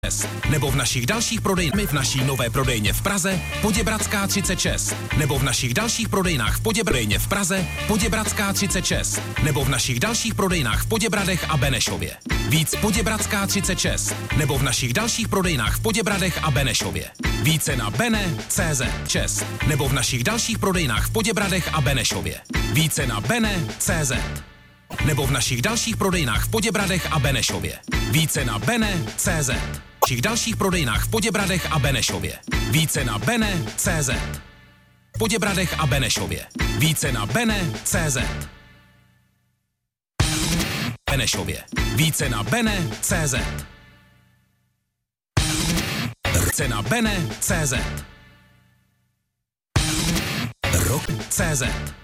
nebo v našich dalších prodejnách v naší nové prodejně v Praze, Poděbradská 36, nebo v našich dalších prodejnách v Poděbradě v Praze, Poděbradská 36, nebo v našich dalších prodejnách v Poděbradech a Benešově. Víc Poděbradská 36, nebo v našich dalších prodejnách v Poděbradech a Benešově. Více na bene.cz, nebo v našich dalších prodejnách v Poděbradech a Benešově. Více na bene.cz, nebo v našich dalších prodejnách v Poděbradech a Benešově. Více na bene.cz. V našich dalších prodejnách v Poděbradech a Benešově. Více na bene.cz. V Poděbradech a Benešově. Více na bene.cz. Benešově. Více na bene.cz. Více na bene.cz. Rock.cz.